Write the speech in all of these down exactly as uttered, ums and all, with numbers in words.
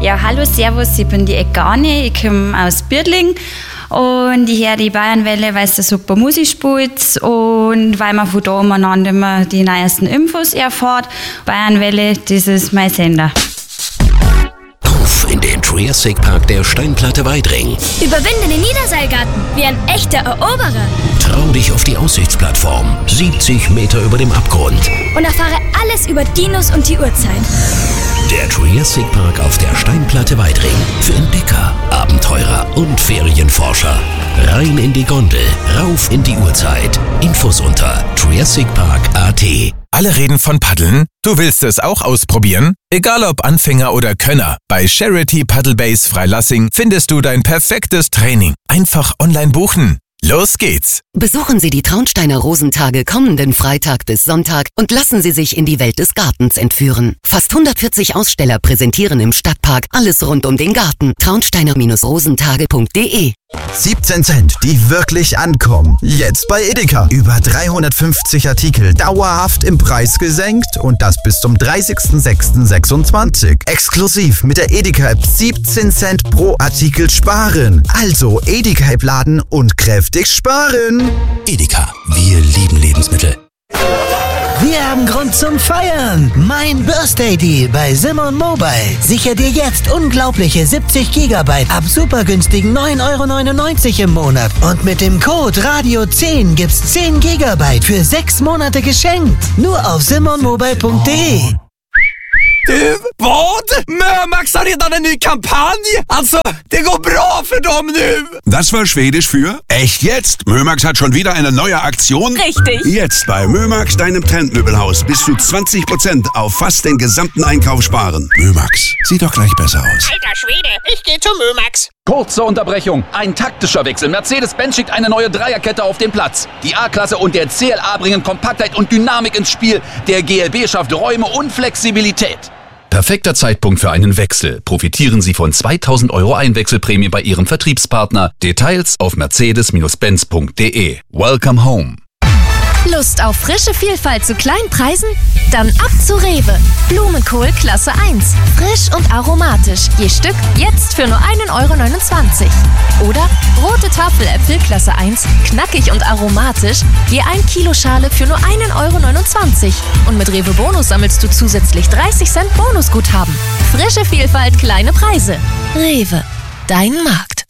Ja, hallo, servus, ich bin die Egane, ich komme aus Birdling und ich höre die Bayernwelle, weil es da super Musik spielt und weil man von da umeinander immer die neuesten Infos erfährt. Bayernwelle, das ist mein Sender. Auf in den Triassic Park der Steinplatte Weidring. Überwinde den Niederseilgarten wie ein echter Eroberer. Trau dich auf die Aussichtsplattform, siebzig Meter über dem Abgrund. Und erfahre alles über Dinos und die Urzeit. Der Triassic Park auf der Steinplatte Weidring. Für Entdecker, Abenteurer und Ferienforscher. Rein in die Gondel, rauf in die Urzeit. Infos unter triassic park punkt a t. Alle reden von Paddeln? Du willst es auch ausprobieren? Egal ob Anfänger oder Könner, bei Charity Paddle Base Freilassing findest du dein perfektes Training. Einfach online buchen. Los geht's! Besuchen Sie die Traunsteiner Rosentage kommenden Freitag bis Sonntag und lassen Sie sich in die Welt des Gartens entführen. Fast hundertvierzig Aussteller präsentieren im Stadtpark alles rund um den Garten. traunsteiner rosentage punkt de siebzehn Cent, die wirklich ankommen. Jetzt bei Edeka. Über dreihundertfünfzig Artikel dauerhaft im Preis gesenkt und das bis zum dreißigsten sechsten sechsundzwanzig. Exklusiv mit der Edeka-App siebzehn Cent pro Artikel sparen. Also Edeka-App laden und kräftig sparen. Edeka, wir lieben Lebensmittel. Wir haben Grund zum Feiern. Mein Birthday Deal bei Simon Mobile. Sicher dir jetzt unglaubliche siebzig Gigabyte ab super günstigen neun Euro neunundneunzig im Monat. Und mit dem Code Radio zehn gibt's zehn Gigabyte für sechs Monate geschenkt. Nur auf simon mobile punkt de. Du, vad? Mömax har redan en ny kampanj! Alltså, det går bra för dem nu! Das war Schwedisch für echt jetzt. Mömax hat schon wieder eine neue Aktion. Richtig. Jetzt bei Mömax, deinem Trendmöbelhaus, bis zu zwanzig Prozent auf fast den gesamten Einkauf sparen. Mömax, sieht doch gleich besser aus. Alter Schwede, ich gehe zu Mömax. Kurze Unterbrechung. Ein taktischer Wechsel. Mercedes-Benz schickt eine neue Dreierkette auf den Platz. Die A-Klasse und der C L A bringen Kompaktheit und Dynamik ins Spiel. Der G L B schafft Räume und Flexibilität. Perfekter Zeitpunkt für einen Wechsel. Profitieren Sie von zweitausend Euro Einwechselprämie bei Ihrem Vertriebspartner. Details auf mercedes benz punkt de. Welcome home. Lust auf frische Vielfalt zu kleinen Preisen? Dann ab zu Rewe. Blumenkohl Klasse eins. Frisch und aromatisch. Je Stück jetzt für nur ein Euro neunundzwanzig. Oder rote Tafeläpfel Klasse eins. Knackig und aromatisch. Je ein Kilo Schale für nur ein Euro neunundzwanzig. Und mit Rewe Bonus sammelst du zusätzlich dreißig Cent Bonusguthaben. Frische Vielfalt, kleine Preise. Rewe. Dein Markt.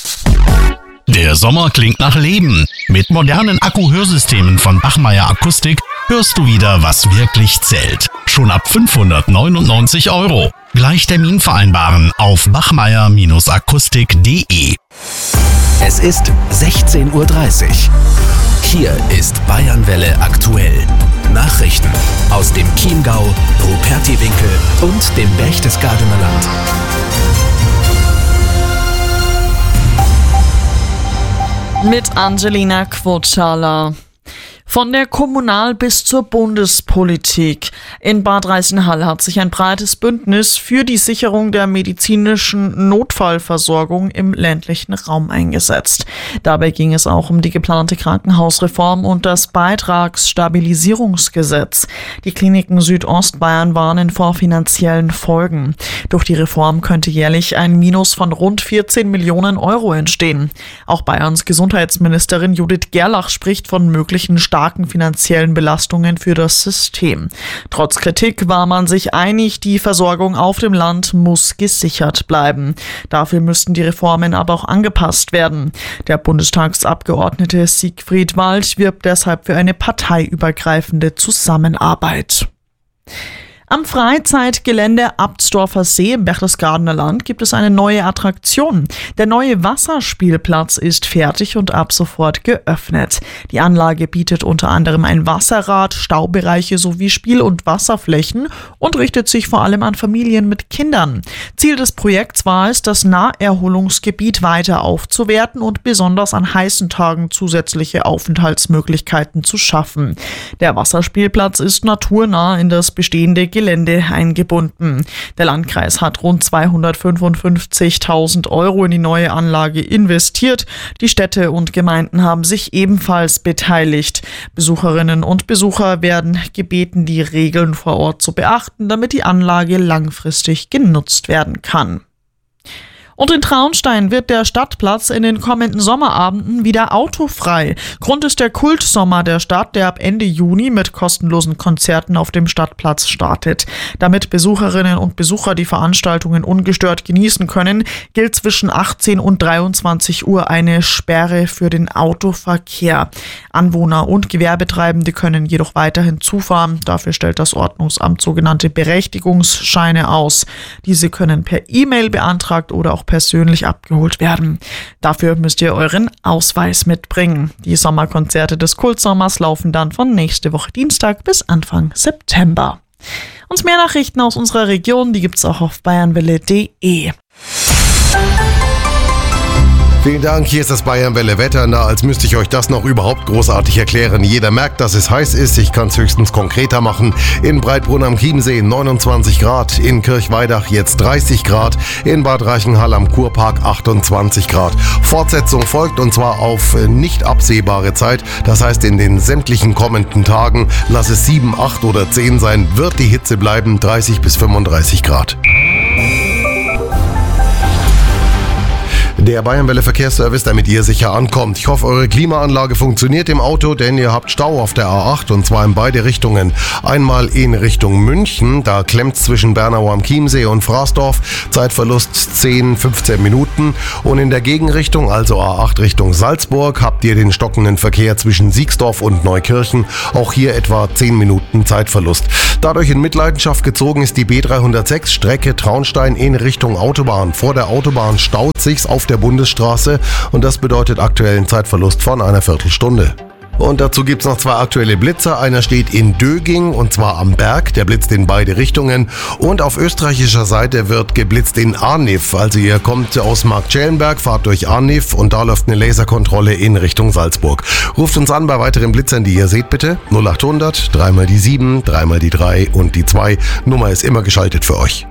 Der Sommer klingt nach Leben. Mit modernen Akku-Hörsystemen von Bachmeier Akustik hörst du wieder, was wirklich zählt. Schon ab fünfhundertneunundneunzig Euro. Gleich Termin vereinbaren auf bachmeier akustik punkt de. Es ist sechzehn Uhr dreißig. Hier ist Bayernwelle aktuell. Nachrichten aus dem Chiemgau, Rupertiwinkel und dem Berchtesgadener Land. Mit Angelina Quotschala. Von der Kommunal- bis zur Bundespolitik. In Bad Reichenhall hat sich ein breites Bündnis für die Sicherung der medizinischen Notfallversorgung im ländlichen Raum eingesetzt. Dabei ging es auch um die geplante Krankenhausreform und das Beitragsstabilisierungsgesetz. Die Kliniken Südostbayern warnen vor finanziellen Folgen. Durch die Reform könnte jährlich ein Minus von rund vierzehn Millionen Euro entstehen. Auch Bayerns Gesundheitsministerin Judith Gerlach spricht von möglichen starken finanziellen Belastungen für das System. Trotz Kritik war man sich einig, die Versorgung auf dem Land muss gesichert bleiben. Dafür müssten die Reformen aber auch angepasst werden. Der Bundestagsabgeordnete Siegfried Wald wirbt deshalb für eine parteiübergreifende Zusammenarbeit. Am Freizeitgelände Abtsdorfer See im Berchtesgadener Land gibt es eine neue Attraktion. Der neue Wasserspielplatz ist fertig und ab sofort geöffnet. Die Anlage bietet unter anderem ein Wasserrad, Staubereiche sowie Spiel- und Wasserflächen und richtet sich vor allem an Familien mit Kindern. Ziel des Projekts war es, das Naherholungsgebiet weiter aufzuwerten und besonders an heißen Tagen zusätzliche Aufenthaltsmöglichkeiten zu schaffen. Der Wasserspielplatz ist naturnah in das bestehende Gelände eingebunden. Der Landkreis hat rund zweihundertfünfundfünfzigtausend Euro in die neue Anlage investiert. Die Städte und Gemeinden haben sich ebenfalls beteiligt. Besucherinnen und Besucher werden gebeten, die Regeln vor Ort zu beachten, damit die Anlage langfristig genutzt werden kann. Und in Traunstein wird der Stadtplatz in den kommenden Sommerabenden wieder autofrei. Grund ist der Kultsommer der Stadt, der ab Ende Juni mit kostenlosen Konzerten auf dem Stadtplatz startet. Damit Besucherinnen und Besucher die Veranstaltungen ungestört genießen können, gilt zwischen achtzehn und dreiundzwanzig Uhr eine Sperre für den Autoverkehr. Anwohner und Gewerbetreibende können jedoch weiterhin zufahren. Dafür stellt das Ordnungsamt sogenannte Berechtigungsscheine aus. Diese können per E-Mail beantragt oder auch persönlich abgeholt werden. Dafür müsst ihr euren Ausweis mitbringen. Die Sommerkonzerte des Kultsommers laufen dann von nächste Woche Dienstag bis Anfang September. Und mehr Nachrichten aus unserer Region, die gibt's auch auf bayernwelle punkt de. Vielen Dank, hier ist das Bayernwelle Wetter. Na, als müsste ich euch das noch überhaupt großartig erklären. Jeder merkt, dass es heiß ist. Ich kann es höchstens konkreter machen. In Breitbrunn am Chiemsee neunundzwanzig Grad, in Kirchweidach jetzt dreißig Grad, in Bad Reichenhall am Kurpark achtundzwanzig Grad. Fortsetzung folgt und zwar auf nicht absehbare Zeit. Das heißt, in den sämtlichen kommenden Tagen, lass es sieben, acht oder zehn sein, wird die Hitze bleiben, dreißig bis fünfunddreißig Grad. Der Bayernwelle Verkehrsservice, damit ihr sicher ankommt. Ich hoffe, eure Klimaanlage funktioniert im Auto, denn ihr habt Stau auf der A acht und zwar in beide Richtungen. Einmal in Richtung München, da klemmt's zwischen Bernau am Chiemsee und Fraßdorf. Zeitverlust zehn, fünfzehn Minuten. Und in der Gegenrichtung, also A acht Richtung Salzburg, habt ihr den stockenden Verkehr zwischen Siegsdorf und Neukirchen. Auch hier etwa zehn Minuten Zeitverlust. Dadurch in Mitleidenschaft gezogen ist die B dreihundertsechs, Strecke Traunstein in Richtung Autobahn. Vor der Autobahn staut sich's auf der Bundesstraße und das bedeutet aktuellen Zeitverlust von einer Viertelstunde. Und dazu gibt's noch zwei aktuelle Blitzer. Einer steht in Döging und zwar am Berg, der blitzt in beide Richtungen. Und auf österreichischer Seite wird geblitzt in Arniv. Also ihr kommt aus Marktschellenberg, fahrt durch Arniv und da läuft eine Laserkontrolle in Richtung Salzburg. Ruft uns an bei weiteren Blitzern, die ihr seht bitte. null achthundert, dreimal die sieben, dreimal die drei und die zwei. Nummer ist immer geschaltet für euch.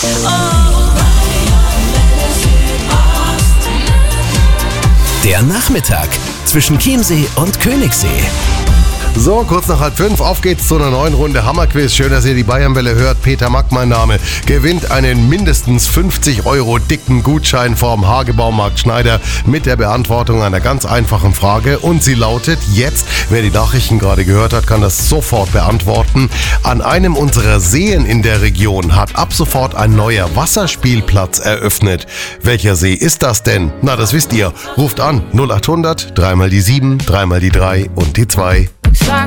Der Nachmittag zwischen Chiemsee und Königssee. So, kurz nach halb fünf, auf geht's zu einer neuen Runde Hammerquiz. Schön, dass ihr die Bayernwelle hört. Peter Mack, mein Name. Gewinnt einen mindestens fünfzig Euro dicken Gutschein vom Hagebaumarkt Schneider mit der Beantwortung einer ganz einfachen Frage. Und sie lautet jetzt, wer die Nachrichten gerade gehört hat, kann das sofort beantworten. An einem unserer Seen in der Region hat ab sofort ein neuer Wasserspielplatz eröffnet. Welcher See ist das denn? Na, das wisst ihr. Ruft an null achthundert, dreimal die sieben, dreimal die drei und die zwei.